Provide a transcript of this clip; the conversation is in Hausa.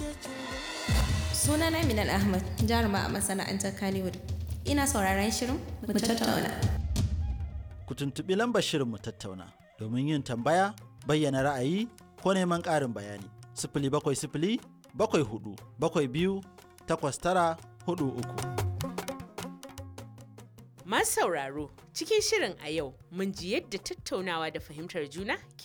Sunana Minal Ahmad, jaruma a masana'antar Kannywood. Ina sauraron shirin mu tattauna. Ku tuntuɓi lambar shirin mu tattauna domin yin tambaya, bayyana ra'ayi ko neman ƙarin bayani. 0700 74 72 8943. Masu sauraro, cikin shirin a yau mun ji yadda tattaunawa da fahimtar juna